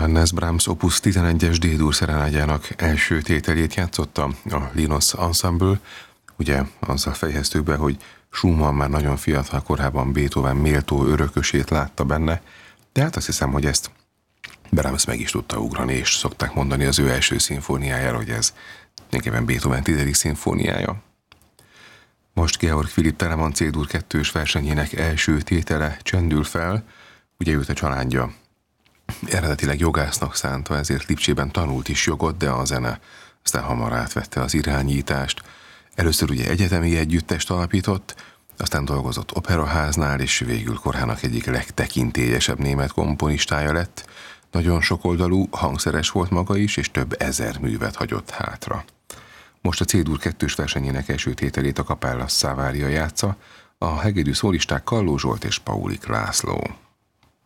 Johannes Brahms opus 11-es D-dur szerenágyának első tételét játszotta a Linus Ensemble. Ugye azzal fejeztük be, hogy Schumann már nagyon fiatal korában Beethoven méltó örökösét látta benne, de hát azt hiszem, hogy ezt Brahms meg is tudta ugrani, és szokták mondani az ő első szimfóniájára, hogy ez tulajdonképpen Beethoven 10. szimfóniája. Most Georg Philipp Telemann C-dur 2-s versenyének első tétele csendül fel. Ugye őt a családja eredetileg jogásznak szánta, ezért Lipcsében tanult is jogot, de a zene aztán hamar átvette az irányítást. Először ugye egyetemi együttest alapított, aztán dolgozott operaháznál, és végül korának egyik legtekintélyesebb német komponistája lett. Nagyon sokoldalú, hangszeres volt maga is, és több ezer művet hagyott hátra. Most a C-dur 2-s versenyének első tételét a Kapella Savaria játsza, a hegedű szólisták Kalló Zsolt és Paulik László.